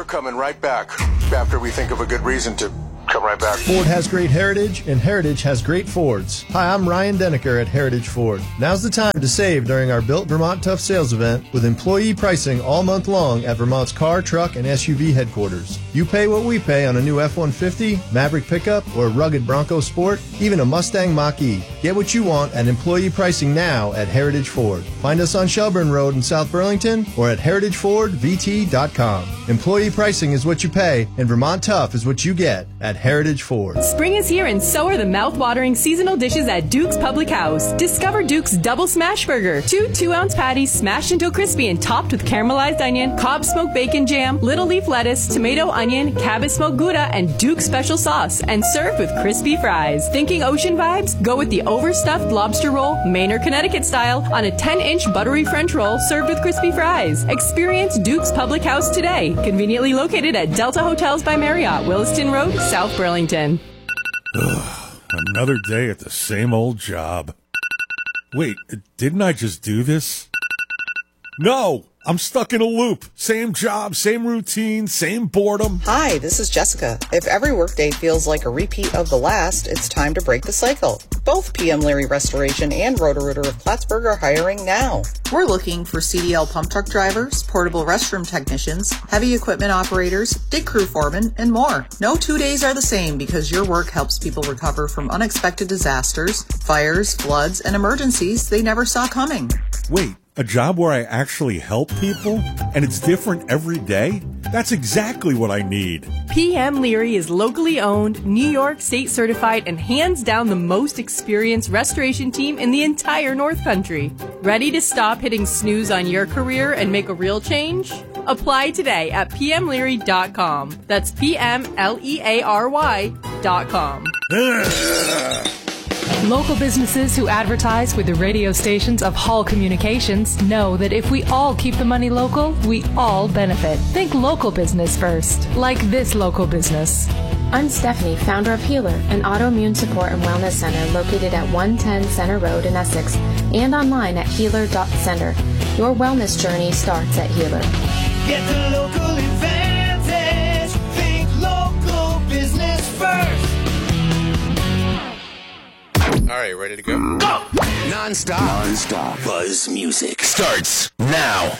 We're coming right back after we think of a good reason to come right back. Ford has great heritage, and Heritage has great Fords. Hi, I'm Ryan Denneker at Heritage Ford. Now's the time to save during our Built Vermont Tough Sales event with employee pricing all month long at Vermont's car, truck, and SUV headquarters. You pay what we pay on a new F-150, Maverick pickup, or a rugged Bronco Sport, even a Mustang Mach-E. Get what you want at employee pricing now at Heritage Ford. Find us on Shelburne Road in South Burlington or at heritagefordvt.com. Employee pricing is what you pay, and Vermont Tough is what you get at Heritage Ford. Spring is here, and so are the mouth-watering seasonal dishes at Duke's Public House. Discover Duke's Double Smash Burger. 2 2-ounce patties smashed until crispy and topped with caramelized onion, Cobb smoked bacon jam, little leaf lettuce, tomato onion, Cabot smoked Gouda, and Duke's special sauce, and served with crispy fries. Thinking ocean vibes? Go with the overstuffed lobster roll, Maine or Connecticut style, on a 10-inch buttery French roll served with crispy fries. Experience Duke's Public House today. Conveniently located at Delta Hotels by Marriott, Williston Road, South Burlington. Another day at the same old job. Wait, didn't I just do this? No! I'm stuck in a loop. Same job, same routine, same boredom. Hi, this is Jessica. If every workday feels like a repeat of the last, it's time to break the cycle. Both PM Leary Restoration and Roto-Rooter of Plattsburgh are hiring now. We're looking for CDL pump truck drivers, portable restroom technicians, heavy equipment operators, dig crew foremen, and more. No 2 days are the same because your work helps people recover from unexpected disasters, fires, floods, and emergencies they never saw coming. Wait, a job where I actually help people? And it's different every day? That's exactly what I need. PM Leary is locally owned, New York State certified, and hands down the most experienced restoration team in the entire North Country. Ready to stop hitting snooze on your career and make a real change? Apply today at pmleary.com. That's PMLEARY.com. Local businesses who advertise with the radio stations of Hall Communications know that if we all keep the money local, we all benefit. Think local business first, like this local business. I'm Stephanie, founder of Healer, an autoimmune support and wellness center located at 110 Center Road in Essex and online at healer.center. Your wellness journey starts at Healer. Get the local advantage. Think local business first. All right, ready to go? Go! Non-stop Buzz music starts now.